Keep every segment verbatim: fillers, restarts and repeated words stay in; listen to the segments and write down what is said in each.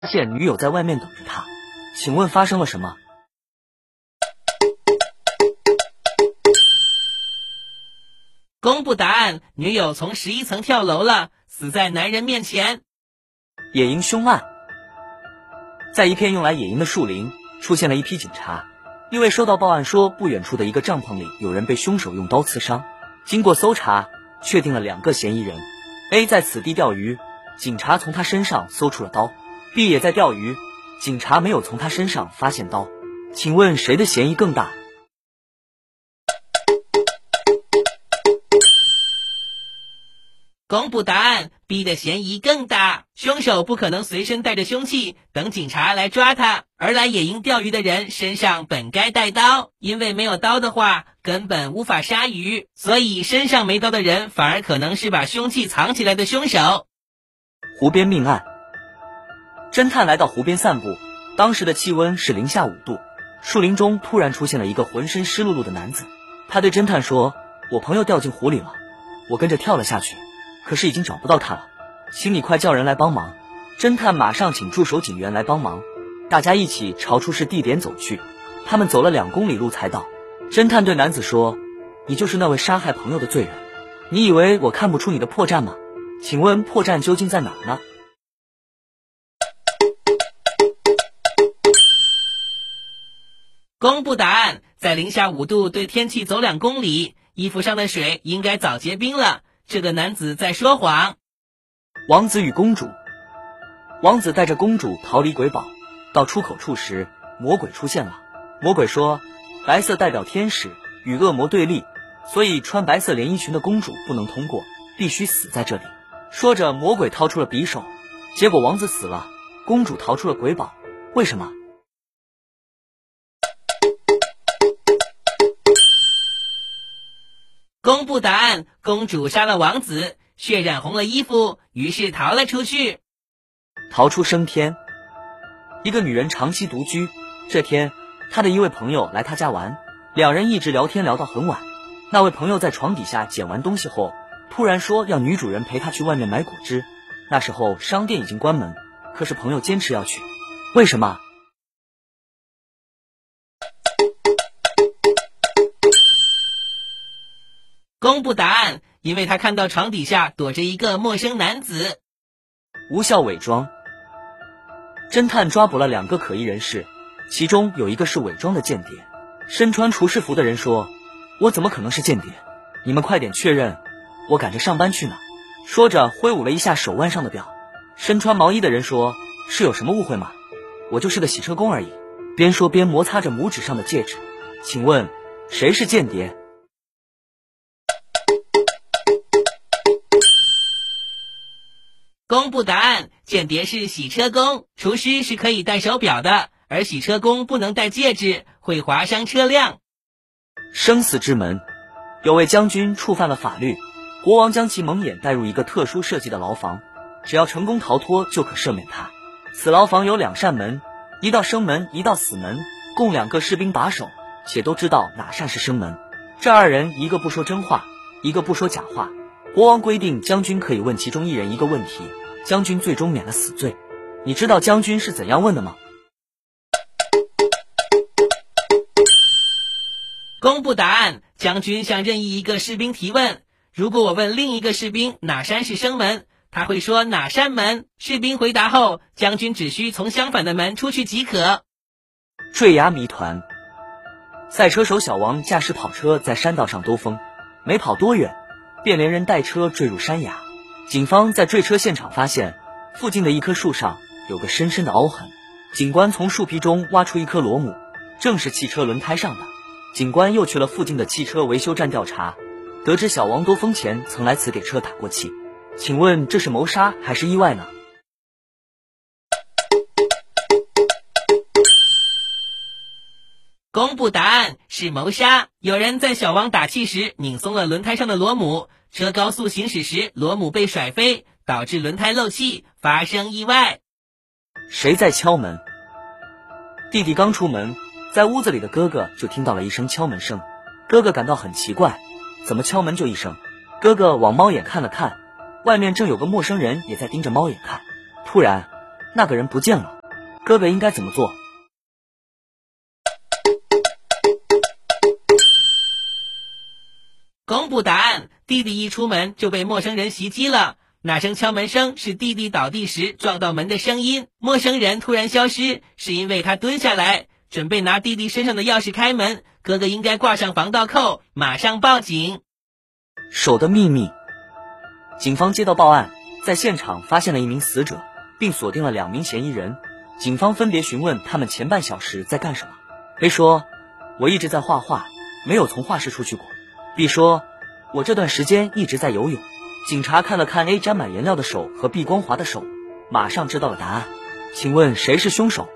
现女友在外面等着他，请问发生了什么？ 公布答案，女友从十一层跳楼了，死在男人面前。 野营凶案。在一片用来野营的树林，出现了一批警察，因为收到报案说不远处的一个帐篷里有人被凶手用刀刺伤。经过搜查，确定了两个嫌疑人。A 在此地钓鱼，警察从他身上搜出了刀。B 也在钓鱼，警察没有从他身上发现刀。请问谁的嫌疑更大？ 公布答案 ，B 的嫌疑更大。凶手不可能随身带着凶器等警察来抓他，而来野营钓鱼的人身上本该带刀，因为没有刀的话根本无法杀鱼，所以身上没刀的人反而可能是把凶器藏起来的凶手。 湖边命案。侦探来到湖边散步，当时的气温是零下五度，树林中突然出现了一个浑身湿漉漉的男子。他对侦探说：“我朋友掉进湖里了，我跟着跳了下去，可是已经找不到他了，请你快叫人来帮忙。”侦探马上请驻守警员来帮忙，大家一起朝出事地点走去。他们走了两公里路才到。侦探对男子说：“你就是那位杀害朋友的罪人，你以为我看不出你的破绽吗？请问破绽究竟在哪儿呢？” 公布答案，在零下五度对天气走两公里，衣服上的水应该早结冰了。这个男子在说谎。 王子与公主。王子带着公主逃离鬼堡，到出口处时，魔鬼出现了。魔鬼说，白色代表天使，与恶魔对立，所以穿白色连衣裙的公主不能通过，必须死在这里。说着，魔鬼掏出了匕首，结果王子死了，公主逃出了鬼堡。为什么？ 公布答案，公主杀了王子，血染红了衣服，于是逃了出去。 逃出升天。一个女人长期独居，这天她的一位朋友来她家玩，两人一直聊天聊到很晚。那位朋友在床底下捡完东西后，突然说要女主人陪他去外面买果汁。那时候商店已经关门，可是朋友坚持要去。为什么？ 公布答案，因为他看到床底下躲着一个陌生男子。 无效伪装。侦探抓捕了两个可疑人士，其中有一个是伪装的间谍。身穿厨师服的人说：“我怎么可能是间谍？你们快点确认，我赶着上班去呢。”说着挥舞了一下手腕上的表。身穿毛衣的人说：“是有什么误会吗？我就是个洗车工而已。”边说边摩擦着拇指上的戒指。请问谁是间谍？ 公布答案，间谍是洗车工，厨师是可以戴手表的，而洗车工不能戴戒指，会划伤车辆。 生死之门。有位将军触犯了法律，国王将其蒙眼带入一个特殊设计的牢房，只要成功逃脱就可赦免他。此牢房有两扇门，一道生门，一道死门，共两个士兵把守，且都知道哪扇是生门。这二人一个不说真话，一个不说假话。国王规定将军可以问其中一人一个问题，将军最终免了死罪。你知道将军是怎样问的吗？ 公布答案，将军向任意一个士兵提问，如果我问另一个士兵哪扇是生门，他会说哪扇门，士兵回答后，将军只需从相反的门出去即可。 坠崖谜团。赛车手小王驾驶跑车在山道上兜风，没跑多远便连人带车坠入山崖。警方在坠车现场发现，附近的一棵树上有个深深的凹痕。警官从树皮中挖出一颗螺母，正是汽车轮胎上的。警官又去了附近的汽车维修站调查，得知小王兜风前曾来此给车打过气。请问这是谋杀还是意外呢？ 公布答案，是谋杀。有人在小王打气时拧松了轮胎上的螺母，车高速行驶时螺母被甩飞，导致轮胎漏气，发生意外。 谁在敲门？弟弟刚出门，在屋子里的哥哥就听到了一声敲门声。哥哥感到很奇怪，怎么敲门就一声？哥哥往猫眼看了看，外面正有个陌生人也在盯着猫眼看。突然那个人不见了，哥哥应该怎么做？ 公布答案，弟弟一出门就被陌生人袭击了。那声敲门声是弟弟倒地时撞到门的声音，陌生人突然消失，是因为他蹲下来准备拿弟弟身上的钥匙开门，哥哥应该挂上防盗扣，马上报警。 手的秘密。警方接到报案，在现场发现了一名死者，并锁定了两名嫌疑人。警方分别询问他们前半小时在干什么。A 说，我一直在画画，没有从画室出去过。B 说，我这段时间一直在游泳。警察看了看 A 沾满颜料的手和 B 光滑的手，马上知道了答案。请问谁是凶手？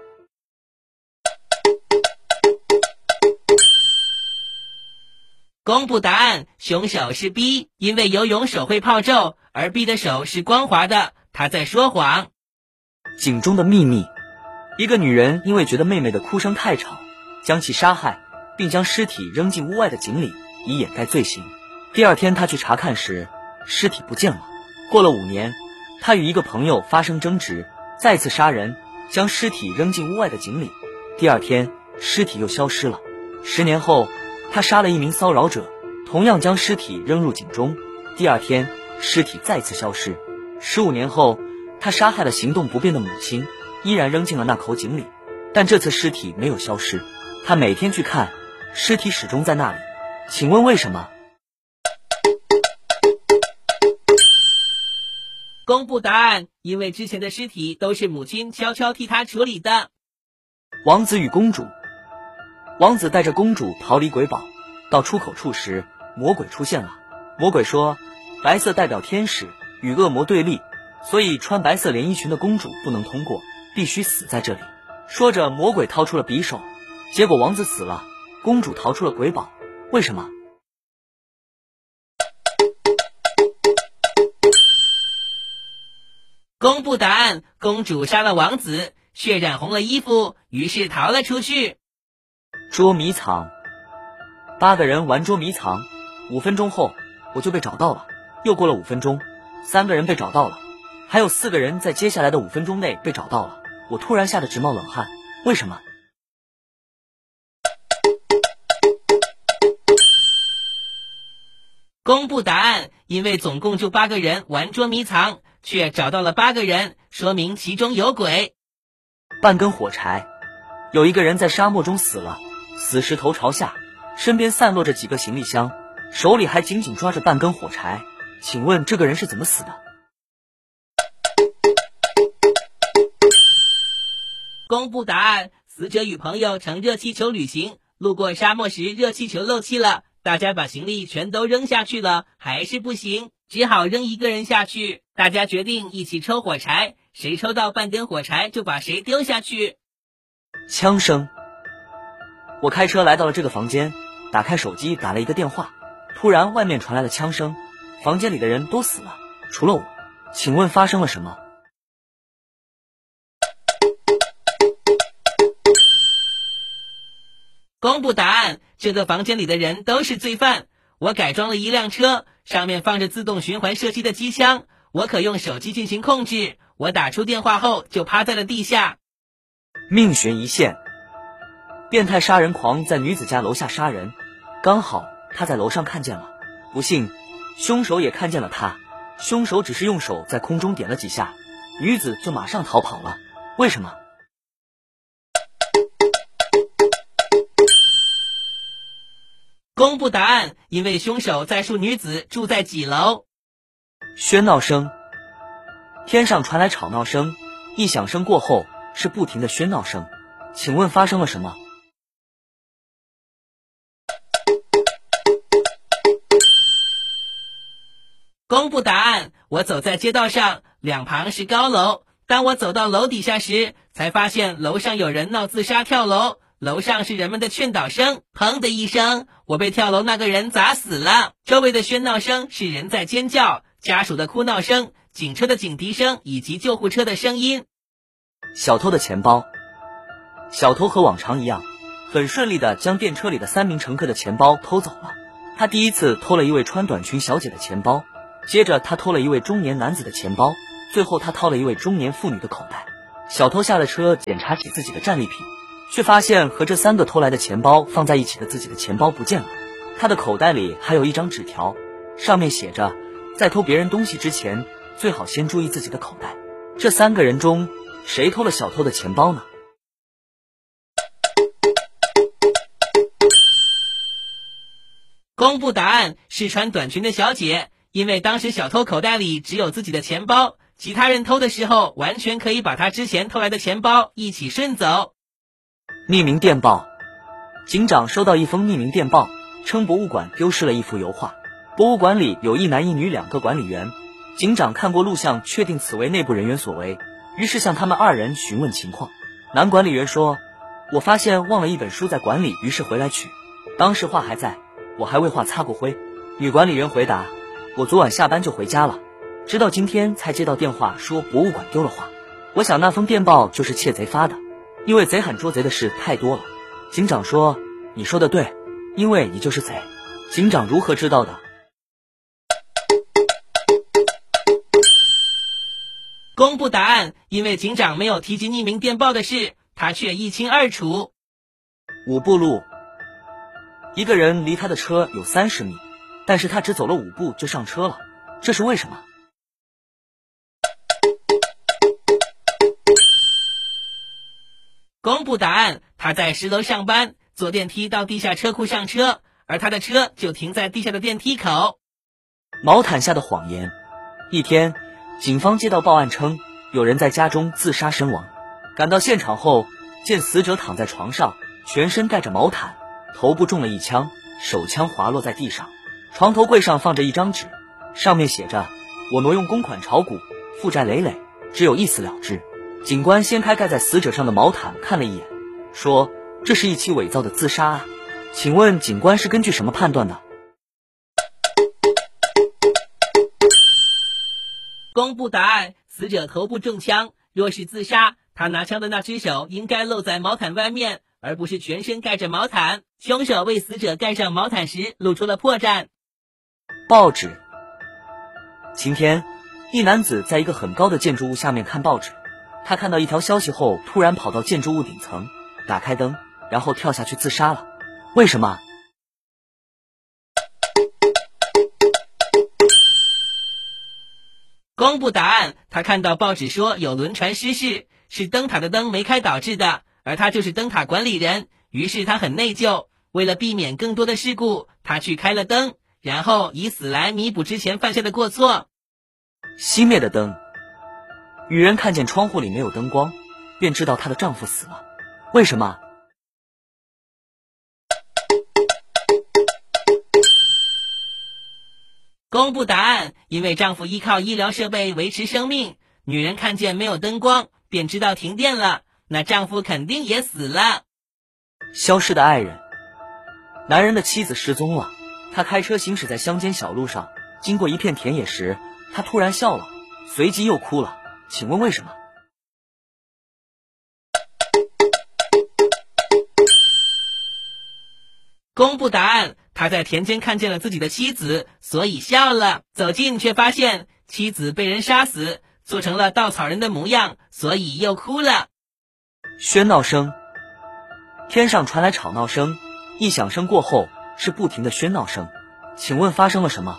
公布答案，凶手是 B， 因为游泳手会泡皱，而 B 的手是光滑的，他在说谎。 井中的秘密。一个女人因为觉得妹妹的哭声太吵，将其杀害，并将尸体扔进屋外的井里，以掩盖罪行。第二天她去查看时，尸体不见了。过了五年，她与一个朋友发生争执，再次杀人，将尸体扔进屋外的井里。第二天，尸体又消失了。十年后，她杀了一名骚扰者，同样将尸体扔入井中。第二天，尸体再次消失。十五年后，她杀害了行动不便的母亲，依然扔进了那口井里，但这次尸体没有消失。她每天去看，尸体始终在那里。请问为什么？ 公布答案，因为之前的尸体都是母亲悄悄替他处理的。 王子与公主。王子带着公主逃离鬼堡，到出口处时，魔鬼出现了。魔鬼说，白色代表天使，与恶魔对立，所以穿白色连衣裙的公主不能通过，必须死在这里。说着，魔鬼掏出了匕首，结果王子死了，公主逃出了鬼堡。为什么？ 公布答案，公主杀了王子，血染红了衣服，于是逃了出去。 捉迷藏。八个人玩捉迷藏，五分钟后我就被找到了。又过了五分钟，三个人被找到了，还有四个人在接下来的五分钟内被找到了。我突然吓得直冒冷汗，为什么？ 公布答案，因为总共就八个人玩捉迷藏，却找到了八个人，说明其中有鬼。 半根火柴。有一个人在沙漠中死了，死时头朝下，身边散落着几个行李箱，手里还紧紧抓着半根火柴。请问这个人是怎么死的？ 公布答案，死者与朋友乘热气球旅行，路过沙漠时热气球漏气了，大家把行李全都扔下去了，还是不行，只好扔一个人下去。大家决定一起抽火柴，谁抽到半根火柴就把谁丢下去。 枪声。我开车来到了这个房间，打开手机打了一个电话，突然外面传来了枪声，房间里的人都死了，除了我。请问发生了什么？ 公布答案，这个房间里的人都是罪犯。我改装了一辆车，上面放着自动循环射击的机枪，我可用手机进行控制。我打出电话后就趴在了地下。 命悬一线。变态杀人狂在女子家楼下杀人，刚好他在楼上看见了，不幸凶手也看见了他。凶手只是用手在空中点了几下，女子就马上逃跑了。为什么？ 公布答案，因为凶手在述女子住在几楼。 喧闹声。天上传来吵闹声，一响声过后是不停的喧闹声。请问发生了什么？ 公布答案，我走在街道上，两旁是高楼。当我走到楼底下时，才发现楼上有人闹自杀跳楼，楼上是人们的劝导声。砰的一声，我被跳楼那个人砸死了。周围的喧闹声是人在尖叫，家属的哭闹声，警车的警笛声以及救护车的声音。 小偷的钱包。小偷和往常一样，很顺利地将电车里的三名乘客的钱包偷走了。他第一次偷了一位穿短裙小姐的钱包，接着他偷了一位中年男子的钱包，最后他掏了一位中年妇女的口袋。 小偷下了车，检查起自己的战利品，却发现和这三个偷来的钱包放在一起的自己的钱包不见了。他的口袋里还有一张纸条，上面写着，在偷别人东西之前，最好先注意自己的口袋。这三个人中，谁偷了小偷的钱包呢？ 公布答案是穿短裙的小姐，因为当时小偷口袋里只有自己的钱包，其他人偷的时候完全可以把他之前偷来的钱包一起顺走。 匿名电报。警长收到一封匿名电报，称博物馆丢失了一幅油画。博物馆里有一男一女两个管理员，警长看过录像，确定此为内部人员所为，于是向他们二人询问情况。男管理员说，我发现忘了一本书在馆里，于是回来取，当时画还在，我还为画擦过灰。女管理员回答，我昨晚下班就回家了，直到今天才接到电话说博物馆丢了画。我想那封电报就是窃贼发的，因为贼喊捉贼的事太多了。警长说，你说的对，因为你就是贼。警长如何知道的？ 公布答案，因为警长没有提及匿名电报的事，他却一清二楚。 五步路。一个人离他的车有三十米，但是他只走了五步就上车了，这是为什么？ 公布答案，他在十楼上班，坐电梯到地下车库上车，而他的车就停在地下的电梯口。 毛毯下的谎言。一天，警方接到报案称有人在家中自杀身亡，赶到现场后，见死者躺在床上，全身盖着毛毯，头部中了一枪，手枪滑落在地上。床头柜上放着一张纸，上面写着，我挪用公款炒股，负债累累，只有一死了之。警官掀开盖在死者上的毛毯看了一眼，说，这是一起伪造的自杀案。请问警官是根据什么判断的？ 公布答案，死者头部中枪，若是自杀，他拿枪的那只手应该露在毛毯外面，而不是全身盖着毛毯。凶手为死者盖上毛毯时露出了破绽。 报纸。晴天，一男子在一个很高的建筑物下面看报纸，他看到一条消息后，突然跑到建筑物顶层，打开灯，然后跳下去自杀了。为什么？ 公布答案，他看到报纸说有轮船失事，是灯塔的灯没开导致的，而他就是灯塔管理人，于是他很内疚，为了避免更多的事故，他去开了灯，然后以死来弥补之前犯下的过错。 熄灭的灯。女人看见窗户里没有灯光，便知道她的丈夫死了。为什么？ 公布答案，因为丈夫依靠医疗设备维持生命。女人看见没有灯光，便知道停电了，那丈夫肯定也死了。 消失的爱人。男人的妻子失踪了，他开车行驶在乡间小路上，经过一片田野时，他突然笑了，随即又哭了。请问为什么？ 公布答案，他在田间看见了自己的妻子，所以笑了。走近却发现妻子被人杀死，做成了稻草人的模样，所以又哭了。 喧闹声。天上传来吵闹声，一响声过后是不停的喧闹声。请问发生了什么？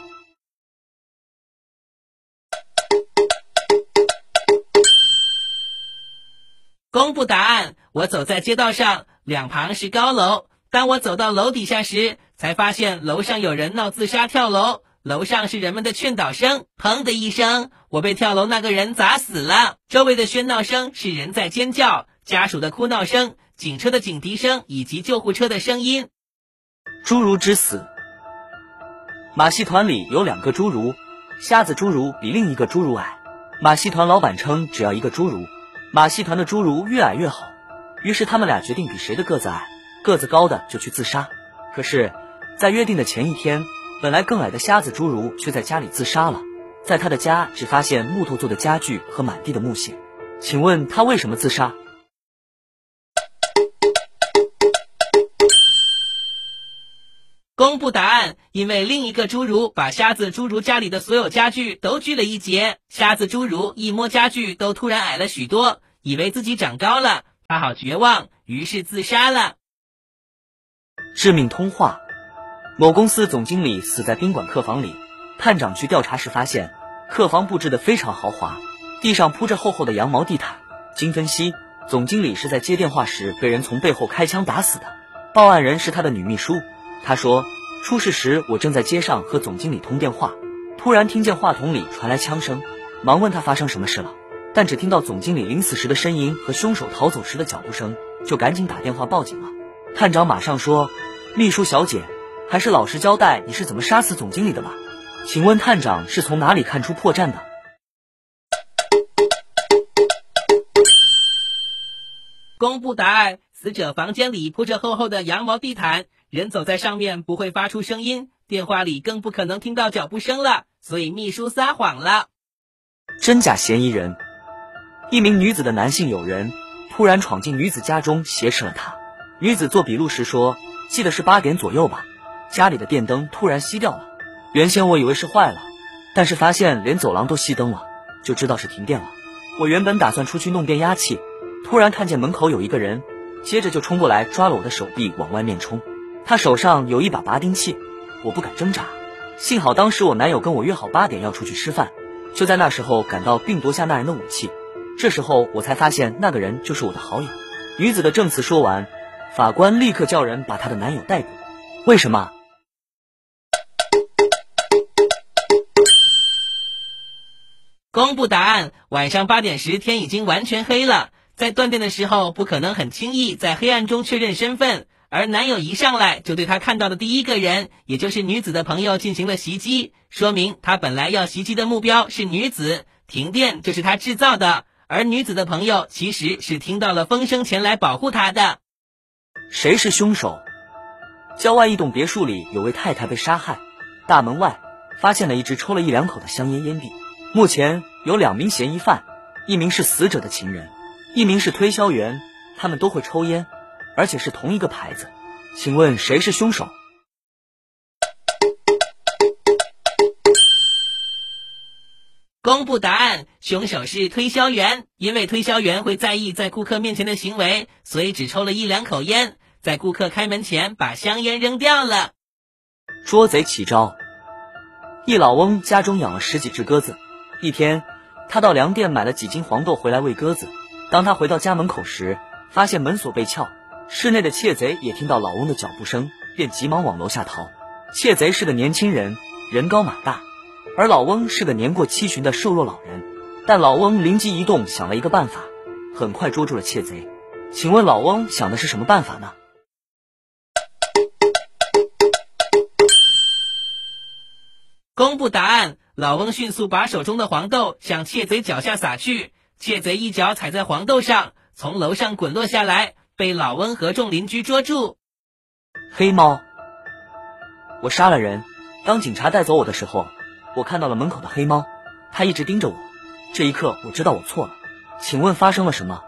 公布答案，我走在街道上，两旁是高楼。当我走到楼底下时，才发现楼上有人闹自杀跳楼，楼上是人们的劝导声。砰的一声，我被跳楼那个人砸死了。周围的喧闹声是人在尖叫，家属的哭闹声，警车的警笛声以及救护车的声音。 侏儒之死。马戏团里有两个侏儒，瞎子侏儒比另一个侏儒矮。马戏团老板称只要一个侏儒，马戏团的侏儒越矮越好，于是他们俩决定比谁的个子矮，个子高的就去自杀。可是在约定的前一天，本来更矮的瞎子侏儒却在家里自杀了。在他的家只发现木头做的家具和满地的木屑。请问他为什么自杀？ 公布答案，因为另一个侏儒把瞎子侏儒家里的所有家具都锯了一截，瞎子侏儒一摸家具都突然矮了许多， 以为自己长高了，他好绝望，于是自杀了。 致命通话。某公司总经理死在宾馆客房里，探长去调查时发现，客房布置得非常豪华，地上铺着厚厚的羊毛地毯。经分析，总经理是在接电话时被人从背后开枪打死的。报案人是他的女秘书，她说，出事时我正在街上和总经理通电话，突然听见话筒里传来枪声，忙问他发生什么事了，但只听到总经理临死时的呻吟和凶手逃走时的脚步声，就赶紧打电话报警了。探长马上说，秘书小姐，还是老实交代你是怎么杀死总经理的吧？请问探长是从哪里看出破绽的？ 公布答案，死者房间里铺着厚厚的羊毛地毯，人走在上面不会发出声音，电话里更不可能听到脚步声了，所以秘书撒谎了。 真假嫌疑人。一名女子的男性友人突然闯进女子家中挟持了她。女子做笔录时说，记得是八点左右吧，家里的电灯突然熄掉了，原先我以为是坏了，但是发现连走廊都熄灯了，就知道是停电了。我原本打算出去弄变压器，突然看见门口有一个人，接着就冲过来抓了我的手臂往外面冲。他手上有一把拔钉器，我不敢挣扎，幸好当时我男友跟我约好八点要出去吃饭，就在那时候赶到并夺下那人的武器。这时候我才发现那个人就是我的好友。女子的证词说完，法官立刻叫人把她的男友逮捕。为什么？ 公布答案，晚上八点时天已经完全黑了，在断电的时候不可能很轻易在黑暗中确认身份，而男友一上来就对他看到的第一个人，也就是女子的朋友进行了袭击，说明他本来要袭击的目标是女子，停电就是他制造的，而女子的朋友其实是听到了风声前来保护他的。 谁是凶手？郊外一栋别墅里有位太太被杀害，大门外发现了一支抽了一两口的香烟烟蒂。目前有两名嫌疑犯，一名是死者的情人，一名是推销员，他们都会抽烟，而且是同一个牌子。请问谁是凶手？ 公布答案，凶手是推销员，因为推销员会在意在顾客面前的行为，所以只抽了一两口烟，在顾客开门前把香烟扔掉了。 捉贼起招。一老翁家中养了十几只鸽子，一天他到粮店买了几斤黄豆回来喂鸽子。当他回到家门口时，发现门锁被撬，室内的窃贼也听到老翁的脚步声，便急忙往楼下逃。窃贼是个年轻人，人高马大，而老翁是个年过七旬的瘦弱老人。但老翁灵机一动，想了一个办法，很快捉住了窃贼。请问老翁想的是什么办法呢？ 公布答案，老翁迅速把手中的黄豆向窃贼脚下撒去，窃贼一脚踩在黄豆上，从楼上滚落下来，被老翁和众邻居捉住。 黑猫。我杀了人，当警察带走我的时候，我看到了门口的黑猫，它一直盯着我。这一刻我知道我错了，请问发生了什么？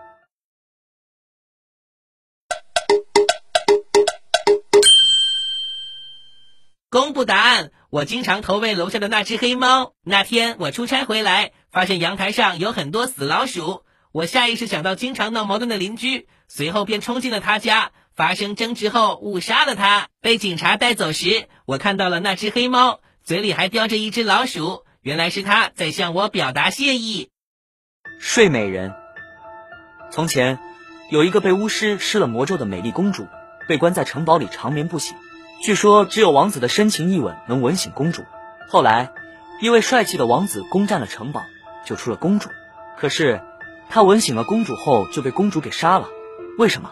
公布答案，我经常投喂楼下的那只黑猫。那天我出差回来，发现阳台上有很多死老鼠，我下意识想到经常闹矛盾的邻居，随后便冲进了他家，发生争执后误杀了他。被警察带走时，我看到了那只黑猫，嘴里还叼着一只老鼠，原来是他在向我表达谢意。 睡美人。从前有一个被巫师施了魔咒的美丽公主，被关在城堡里长眠不醒，据说只有王子的深情一吻能吻醒公主。后来一位帅气的王子攻占了城堡，救出了公主，可是他吻醒了公主后就被公主给杀了，为什么？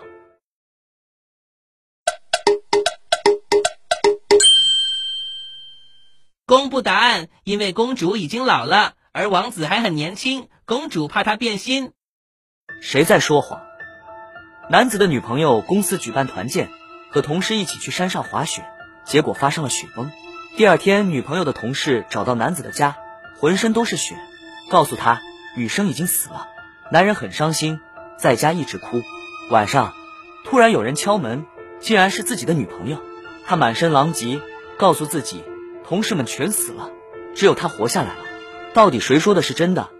公布答案，因为公主已经老了，而王子还很年轻，公主怕他变心。 谁在说谎？男子的女朋友公司举办团建，和同事一起去山上滑雪，结果发生了雪崩。第二天，女朋友的同事找到男子的家，浑身都是血，告诉他女生已经死了。男人很伤心，在家一直哭。晚上突然有人敲门，竟然是自己的女朋友。他满身狼藉，告诉自己同事们全死了，只有他活下来了。到底谁说的是真的？